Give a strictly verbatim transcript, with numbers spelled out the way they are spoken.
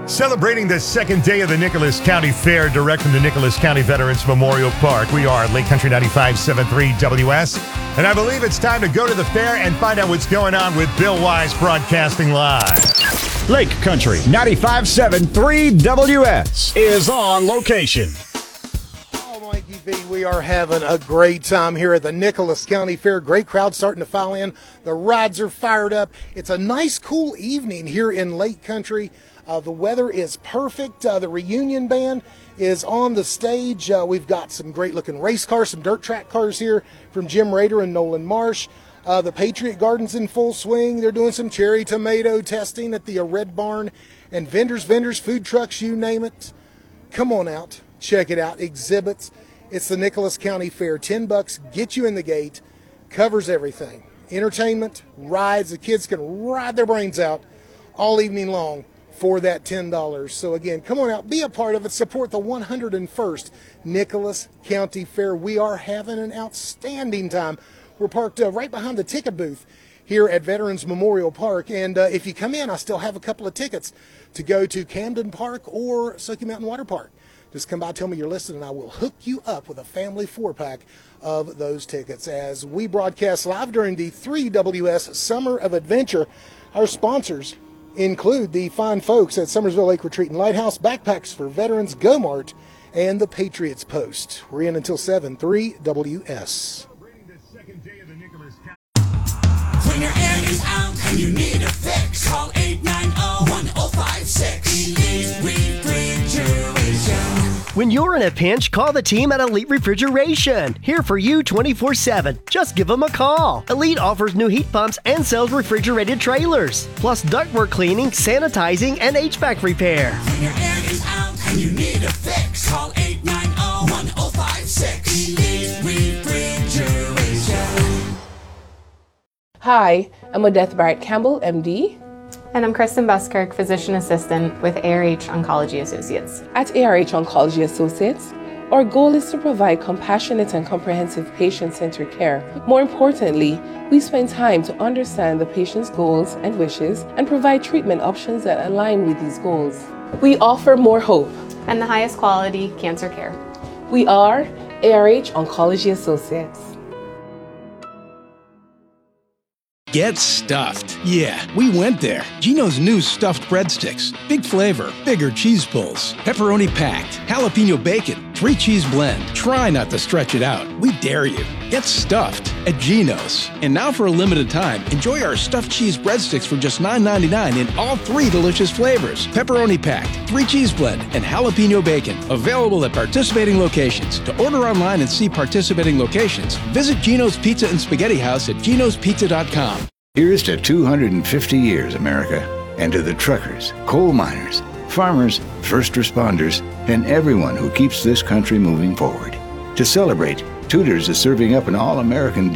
Celebrating the second day of the Nicholas County Fair, direct from the Nicholas County Veterans Memorial Park. We are Lake Country ninety-five point seven three W S, and I believe it's time to go to the fair and find out what's going on with Bill Wise broadcasting live. Lake Country ninety-five point seven three W S is on location. Mikey V, we are having a great time here at the Nicholas County Fair. Great crowd starting to file in. The rides are fired up. It's a nice, cool evening here in Lake Country. Uh, the weather is perfect. Uh, the reunion band is on the stage. Uh, we've got some great-looking race cars, some dirt track cars here from Jim Rader and Nolan Marsh. Uh, the Patriot Garden's in full swing. They're doing some cherry tomato testing at the uh, Red Barn. And vendors, vendors, food trucks, you name it. Come on out. Check it out. Exhibits. It's the Nicholas County Fair. Ten bucks, get you in the gate, covers everything. Entertainment, rides, the kids can ride their brains out all evening long for that ten dollars. So again, come on out, be a part of it, support the one hundred first Nicholas County Fair. We are having an outstanding time. We're parked uh, right behind the ticket booth here at Veterans Memorial Park. And uh, if you come in, I still have a couple of tickets to go to Camden Park or Sookie Mountain Water Park. Just come by, tell me you're listening, and I will hook you up with a family four-pack of those tickets. As we broadcast live during the three W S Summer of Adventure, our sponsors include the fine folks at Summersville Lake Retreat and Lighthouse, Backpacks for Veterans, GoMart, and the Patriots Post. We're in until seven, three W S. When your air is out and you need a fix, call eight nine zero, one zero five six. Elite Refrigeration. When you're in a pinch, call the team at Elite Refrigeration. Here for you twenty-four seven. Just give them a call. Elite offers new heat pumps and sells refrigerated trailers, plus ductwork cleaning, sanitizing, and H V A C repair. When your air is out and you need a fix, call eight nine zero, one zero five six. Elite Refrigeration. Hi, I'm Odette Barrett Campbell, M D. And I'm Kristen Buskirk, Physician Assistant with A R H Oncology Associates. At A R H Oncology Associates, our goal is to provide compassionate and comprehensive patient-centered care. More importantly, we spend time to understand the patient's goals and wishes and provide treatment options that align with these goals. We offer more hope And the highest quality cancer care. We are A R H Oncology Associates. Get stuffed. Yeah, we went there. Geno's new stuffed breadsticks. Big flavor, bigger cheese pulls, pepperoni packed, jalapeno bacon, three cheese blend. Try not to stretch it out. We dare you. Get stuffed at Geno's. And now for a limited time, enjoy our stuffed cheese breadsticks for just nine ninety-nine in all three delicious flavors. Pepperoni packed, three cheese blend, and jalapeno bacon. Available at participating locations. To order online and see participating locations, visit Geno's Pizza and Spaghetti House at genos pizza dot com. Here's to two hundred fifty years, America, and to the truckers, coal miners, farmers, first responders, and everyone who keeps this country moving forward. To celebrate, Tudor's is serving up an all-American